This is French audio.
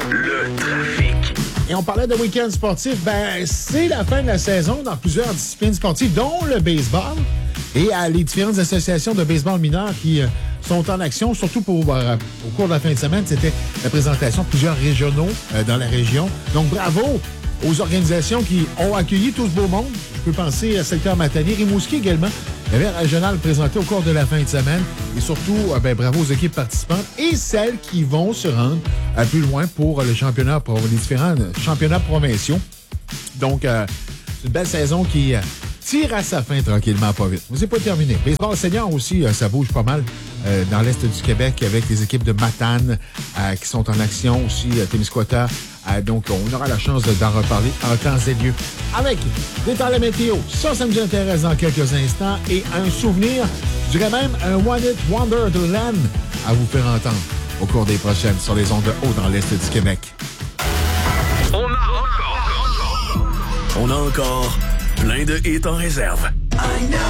Le trafic. Et on parlait de week-end sportif. Ben, c'est la fin de la saison dans plusieurs disciplines sportives, dont le baseball. Et les différentes associations de baseball mineur qui sont en action, surtout au cours de la fin de semaine. C'était la présentation de plusieurs régionaux dans la région. Donc, bravo aux organisations qui ont accueilli tout ce beau monde. Je peux penser à Secteur Matanier, Rimouski également. Il y avait un régional présenté au cours de la fin de semaine. Et surtout, bravo aux équipes participantes et celles qui vont se rendre plus loin pour le championnat, pour les différents championnats provinciaux. Donc, c'est une belle saison qui tire à sa fin tranquillement, pas vite. Mais c'est pas terminé. Baseball senior aussi, ça bouge pas mal dans l'est du Québec avec les équipes de Matane qui sont en action aussi, Témiscouata. Donc, on aura la chance d'en reparler en temps et lieu. Avec des temps la météo, ça nous intéresse dans quelques instants. Et un souvenir, je dirais même un One Hit Wonder de Land à vous faire entendre au cours des prochaines sur les ondes de haut dans l'est du Québec. On a encore plein de hits en réserve.